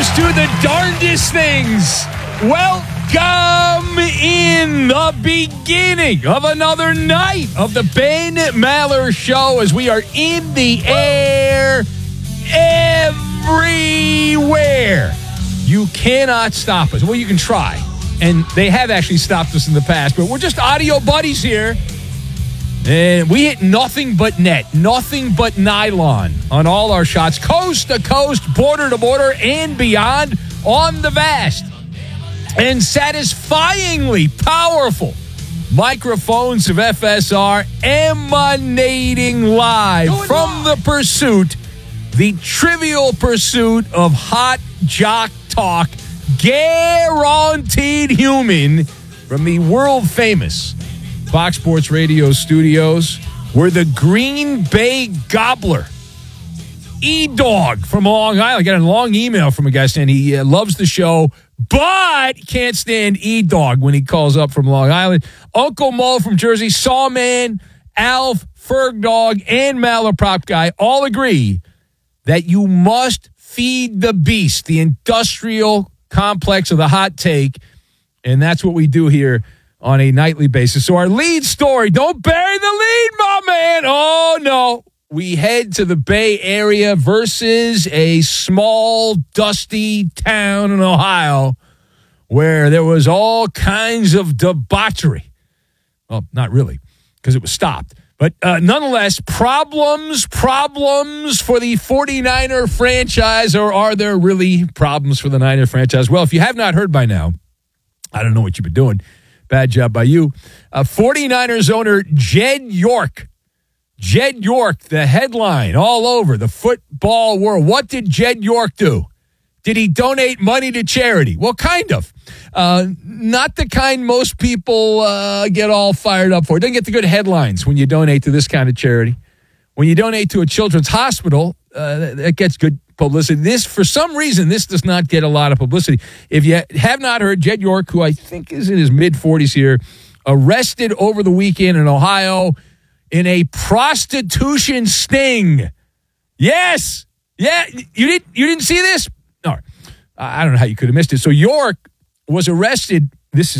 do the darndest things. Welcome in the beginning of another night of the Ben Maller Show as we are in the air everywhere. You cannot stop us. Well, you can try. And they have actually stopped us in the past, but we're just audio buddies here. And we hit nothing but net, nothing but nylon on all our shots, coast to coast, border to border, and beyond on the vast and satisfyingly powerful microphones of FSR emanating live from the pursuit, the trivial pursuit of hot jock talk, guaranteed human from the world-famous Fox Sports Radio studios. We're the Green Bay Gobbler. E-Dog from Long Island. I got a long email from a guy saying he loves the show, but can't stand E-Dog when he calls up from Long Island. Uncle Mo from Jersey, Sawman, Alf, Ferg Dog, and Malaprop Guy all agree that you must feed the beast, the industrial complex of the hot take, and that's what we do here on a nightly basis. So our lead story, don't bury the lead, my man. Oh, no. We head to the Bay Area versus a small, dusty town in Ohio where there was all kinds of debauchery. Well, not really, because it was stopped. But nonetheless, problems for the 49er franchise, or are there really problems for the Niner franchise? Well, if you have not heard by now, I don't know what you've been doing. Bad job by you. 49ers owner Jed York. Jed York, the headline all over the football world. What did Jed York do? Did he donate money to charity? Well, kind of. Not the kind most people get all fired up for. It doesn't get the good headlines when you donate to this kind of charity. When you donate to a children's hospital, that gets good publicity. This, for some reason, this does not get a lot of publicity. If you have not heard, Jed York, who I think is in his mid-40s here, arrested over the weekend in Ohio in a prostitution sting. Yes. Yeah, you didn't see this? No. I don't know how you could have missed it. So York was arrested. This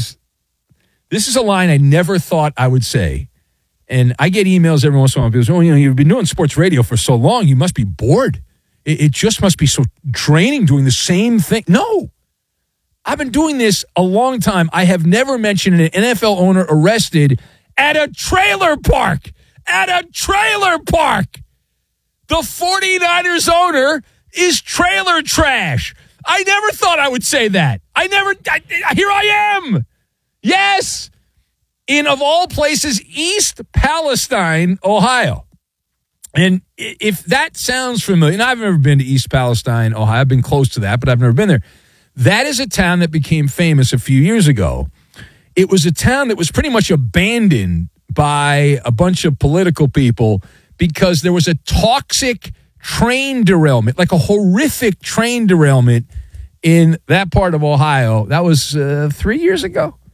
is a line I never thought I would say. And I get emails every once in a while. People say, you've been doing sports radio for so long, you must be bored. It just must be so draining doing the same thing. No. I've been doing this a long time. I have never mentioned an NFL owner arrested at a trailer park. At a trailer park. The 49ers owner is trailer trash. I never thought I would say that. Here I am. Yes. In, of all places, East Palestine, Ohio. And if that sounds familiar, and I've never been to East Palestine, Ohio. I've been close to that, but I've never been there. That is a town that became famous a few years ago. It was a town that was pretty much abandoned by a bunch of political people because there was a toxic train derailment, like a horrific train derailment in that part of Ohio. That was 3 years ago.